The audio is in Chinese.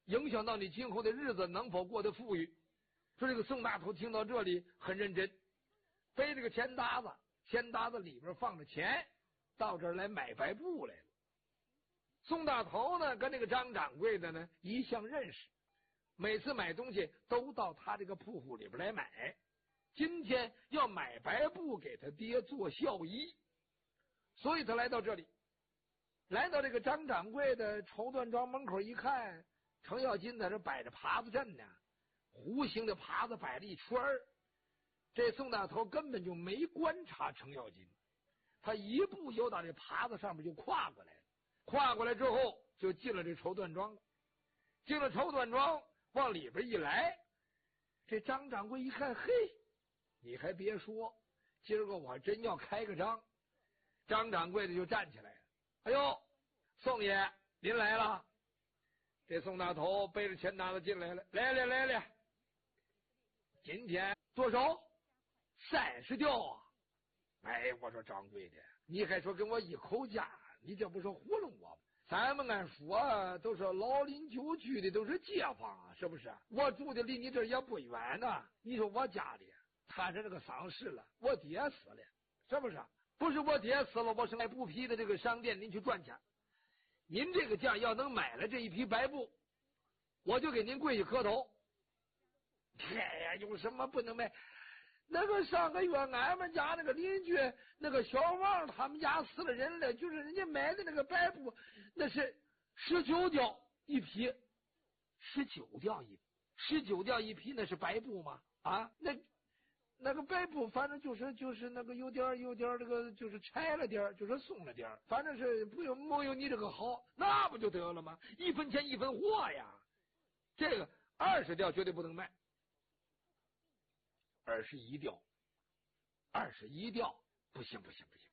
影响到你今后的日子能否过得富裕。说这个宋大头听到这里很认真，背这个钱搭子，钱搭子里边放着钱，到这儿来买白布来了。宋大头呢跟这个张掌柜的呢一向认识，每次买东西都到他这个铺户里边来买，今天要买白布给他爹做孝衣，所以他来到这里，来到这个张掌柜的绸缎庄门口一看，程咬金在这摆着耙子阵呢，弧形的耙子摆了一圈儿。这宋大头根本就没观察程咬金，他一步由打这耙子上面就跨过来了，跨过来之后就进了这绸缎庄了。进了绸缎庄往里边一来，这张掌柜一看，嘿，你还别说，今儿个我还真要开个张。张掌柜的就站起来了，哎呦，宋爷您来了。这宋大头背着钱拿子进来了，来，今天多少？30吊啊！哎，我说掌柜的，你还说跟我一口价，你这不是糊弄我吗？咱们按说都是老邻旧居的，都是街坊啊，是不是？我住的离你这也不远呢。你说我家里摊上这个丧事了，我爹死了，是不是？不是我爹死了，我是卖布匹的这个商店，您去赚钱。您这个价要能买了这一匹白布，我就给您跪下磕头。哎呀，有什么不能卖？那个上个月俺们家那个邻居那个小王他们家死了人了，就是人家买的那个白布，那是19吊一匹，19吊一匹，那是白布吗？啊，那个白布反正就是那个有点这个就是拆了点，就是松了点，反正是没有你这个好，那不就得了吗？一分钱一分货呀。这个20吊绝对不能卖，21吊不行，